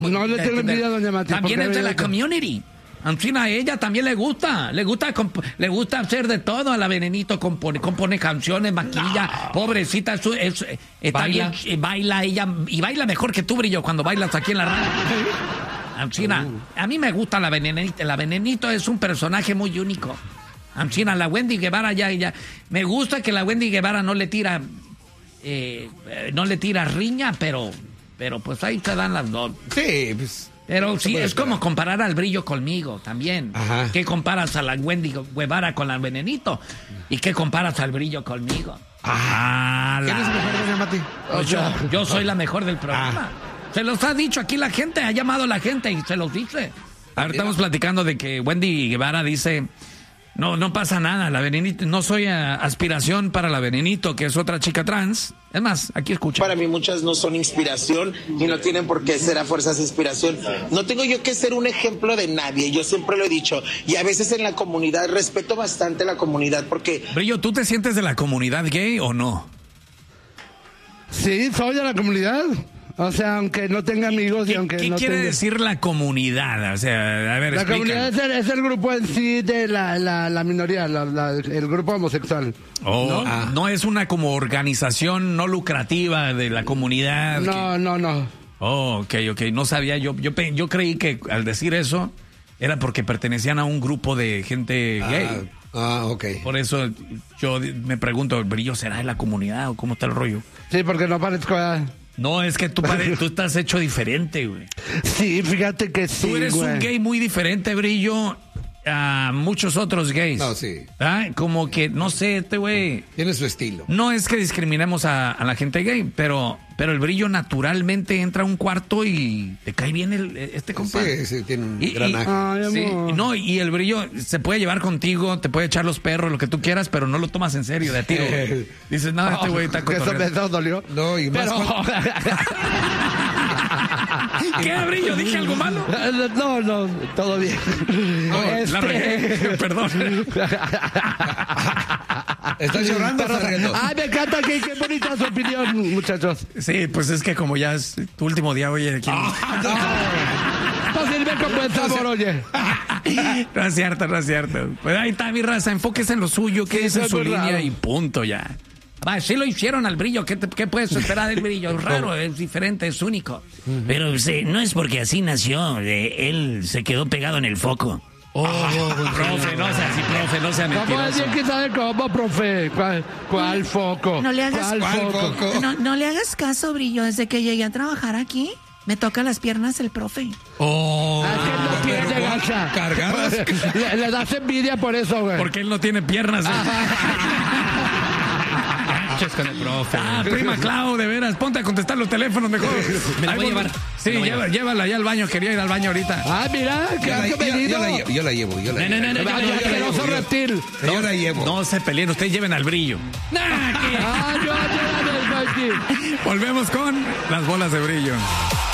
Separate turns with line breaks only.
No le tengo envidia a doña Mati.
También es de la community. Ancina, a ella también le gusta hacer de todo. A la Venenito compone canciones, maquilla, pobrecita, está bien, baila ella, y baila mejor que tú, Brillo, cuando bailas aquí en la radio. Ancina, a mí me gusta la Venenito. La Venenito es un personaje muy único. Ancina, la Wendy Guevara ya. Me gusta que la Wendy Guevara no le tira riña, pero pues ahí se dan las dos.
Sí, pues.
Pero sí, es como comparar al Brillo conmigo también.
Ajá.
¿Qué comparas a la Wendy Guevara con la Venenito? ¿Y qué comparas al Brillo conmigo?
¿Quién es mejor, doña Mati?
Pues yo soy la mejor del programa. Se los ha dicho aquí la gente, ha llamado la gente y se los dice. Ahora estamos platicando de que Wendy Guevara dice... No pasa nada, la Venenito, no soy aspiración para la Venenito, que es otra chica trans. Es más, aquí escucha.
Para mí muchas no son inspiración y no tienen por qué ser a fuerzas inspiración. No tengo yo que ser un ejemplo de nadie, yo siempre lo he dicho. Y a veces en la comunidad, respeto bastante la comunidad porque...
Brillo, ¿tú te sientes de la comunidad gay o no?
Sí, soy de la comunidad. O sea, aunque no tenga amigos y aunque
¿Qué
no
quiere
tenga...
decir la comunidad? O sea, a ver,
La
explícanos.
comunidad es el grupo en sí de la minoría, el grupo homosexual.
No es una como organización no lucrativa de la comunidad.
No.
Ok. No sabía. Yo creí que al decir eso era porque pertenecían a un grupo de gente gay.
Ok.
Por eso yo me pregunto, ¿Brillo será de la comunidad o cómo está el rollo?
Sí, porque no parezco a...
No, es que tú estás hecho diferente, güey.
Sí, fíjate que sí,
Tú eres un gay muy diferente, Brillo, a muchos otros gays.
No, sí.
Como que, no sé, este güey...
Tiene su estilo.
No es que discriminemos a la gente gay, pero el Brillo naturalmente entra a un cuarto y te cae bien este compadre.
Sí, tiene un granaje.
Ay,
y el Brillo se puede llevar contigo, te puede echar los perros, lo que tú quieras, pero no lo tomas en serio de a tiro. Dices, no, este güey está cotorreando.
Eso dolió.
No, y más
¿Qué, Brillo? ¿Dije algo malo?
No, todo bien.
La regué, perdón.
¿Estás llorando, Sargento?
Ay, me encanta, qué bonita su opinión, muchachos.
Sí, pues es que como ya es tu último día, oye, aquí...
No sirve con buen sabor, oye.
No es cierto. Pues ahí está, mi raza, enfóquese en lo suyo, quédese en su línea y punto ya. Sí lo hicieron al Brillo, ¿qué puedes esperar del Brillo? Es raro, es diferente, es único.
Pero no es porque así nació, él se quedó pegado en el foco.
Profe, no sea así, profe, no sea
¿Cómo
mentiroso.
alguien que sabe cómo, profe? ¿Cuál foco?
No le hagas,
¿Cuál foco?
no le hagas caso, Brillo. Desde que llegué a trabajar aquí, me toca las piernas el profe.
Es que no tiene gacha.
¿Cargadas?
Le das envidia por eso, güey.
Porque él no tiene piernas. Con el profe. Prima Clau, de veras, ponte a contestar los teléfonos mejor.
Me la voy a llevar.
Sí, llévala ya al baño, quería ir al baño ahorita.
Mira,
Yo la llevo.
Yo reptil.
Yo la llevo.
No se peleen, ustedes lleven al Brillo.
Yo
Volvemos con las bolas de Brillo.